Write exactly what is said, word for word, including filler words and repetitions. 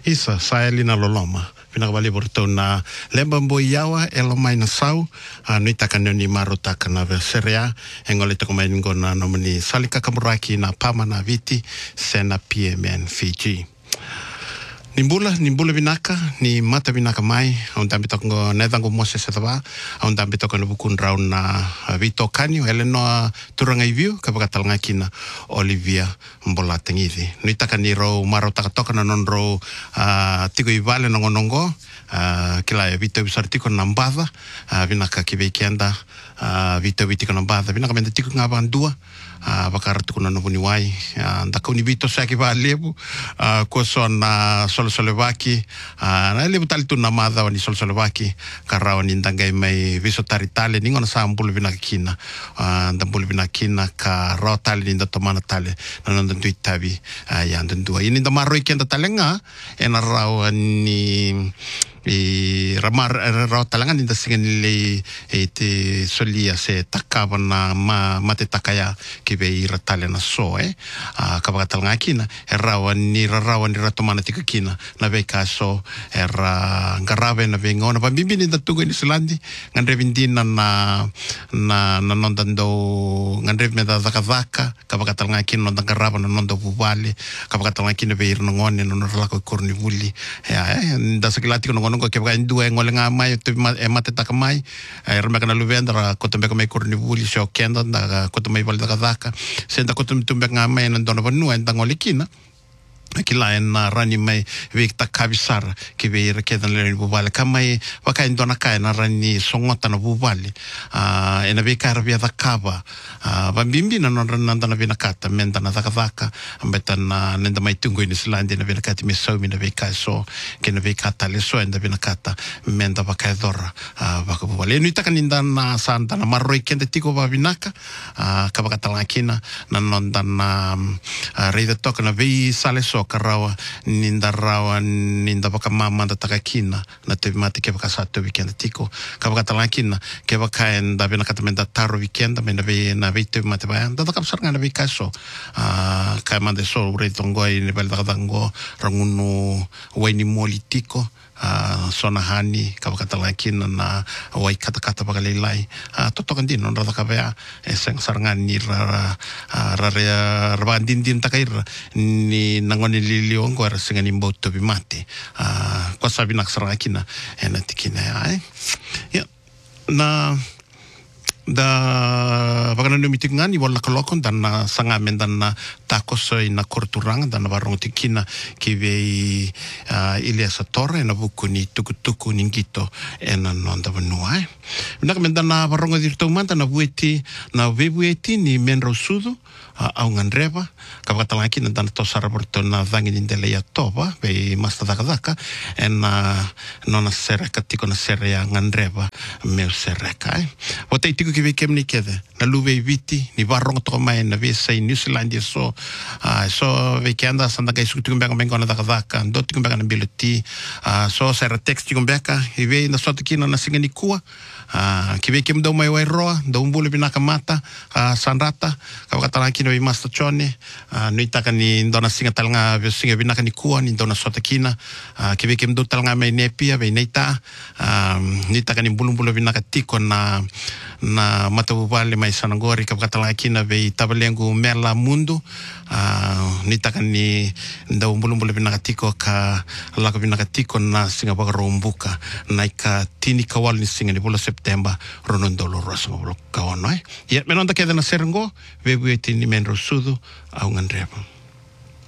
Hisa, saelina loloma. Pinakabali borto na lemba mboiawa elo mai na sau. Nui takana ni maru takana veserea. Engole toko mai ngo na nomini salika kamuraki na pama na viti sena P M N Fiji. Nimbula, nimbula binaka, ni mata binaka mai, aun tambi toko ngo nedango mose setaba, aun tambi toko no bukun raun na Vito Kanyo, eleno turanga iviu, kapakatalanga kina Olivia Mbola tengithi. Nui taka ni ro maro taka toka na non ro uh, tiko ivale nongo nongo, uh, kila Vito visartiko na mbadha, uh, binaka kibekienda, uh, Vito vitiko na mbadha, binaka menda tiko nga bandua, Uh, bakar tu kuna nabuni wai uh, ndaka uni Vito saki ba lebu uh, ko son na uh, solo solo baki uh, na lebu tali tu na madha wani solo solo baki karao ni ndangai mai viso tari tale ningo na saa mbulu vina kina uh, ndambulu vina kina ka rao tali ni ndatomana tale na nondan tui tabi uh, ya ndandua ini ndamaro ikenda tale nga ena rao ni i ramar rao talanga ni ndasinga nile e te solia se takava na ma mate takaya ki be i ratale na so eh a kapakatalanga kina e rawa ni rawa ni ratomana tika kina na be kaso e ra ngarave na be ngona ba bimbi ni ndatungo ni Islandi ngandre vindina na na na nondando ngandre me da zakazaka kapakatalanga kina nonda ngarava na nondo bubale kapakatalanga kina be ir ngone no ralako kornivuli eh ndasakilati no nongo ke ba ndua ngole nga mai te e mate taka mai e rema kana luvendra ko tembe ko mai kornivuli sho kenda da ko tembe val da daka senta ko tembe nga mai na dona vanu en ngole kina kila en rani mai vikta kavisar ke be rekedan le bubale kamai waka ndona ka na rani songota na bubale a ena be kar via da kaba a bambimbi na no nanda na vina kata menda na daka daka ambeta na nenda mai tungo in Islandi na vina kata mi so mi na be ka so ke na be kata le so enda vina kata menda baka dora a baka bubale ni taka ninda na santa na marroi kende tiko ba vinaka a kaba kata kina na nonda na reida toka na ve sale so karawa ninda rawa ninda baka mama da takakina na te mate ke baka sato weekend tiko ka baka talakina ke baka enda bena kata menda taro weekend menda be na vite mate ba da ka sarnga na be kaso a ka mande so re tongo i ne balda dango rangunu waini molitiko Uh, sona hani ka talakina na wai kata kata baka leilai uh, totokan din non rada ka bea e sang sarangan ni ra ra ra din din takaira ni nangoni liliong ko ra singa ni mboto bi mate uh, kwa sabi nak sarakina e na tikina ai ya na da bagana no mitingani wala kolokon dan na sanga mendan na takos ina korturang dan na barong tikina ki be uh, Iliasa Torre na buku ni tuku-tuku ningito ena nonda vanuai nak mendan na barong dirto manta na bueti na vebueti ni menro sudu uh, au nganreva kapakatalaki na dan to saraborto na vangi ni dele ya toba be masta daka ena nona sereka tiko na serea nganreva meu sereka eh botei tiko ki kem ni kede na luve viti ni varong to mai na ve sai New Zealand so uh, so ve kenda sanda kai suku tumbeka mengo na daka daka ndo tumbeka na biloti uh, so sera text tumbeka i ve na soto kina na singa ni kua uh, ki ve kem do mai wai roa do umbule binaka mata uh, sanrata kapakatala kina i master chone uh, no itaka ni ndona singa talanga ve singa binaka ni kua ni ndona soto kina uh, ki ve kem do talanga mai nepia ve neita um, ni itaka ni bulumbulu binaka tiko na na matavuvale mai sanagori kapakatala kina ve tabalengu mela mundo uh, ni taka ni nda umbulumbulu binakatiko ka lako binakatiko na singa baka rombuka na ika tini kawal ni singa ni bula September ronondolo rosa ngablo kaono eh ya menonda keda na serengo ve bueti ni menro sudu au ngandreba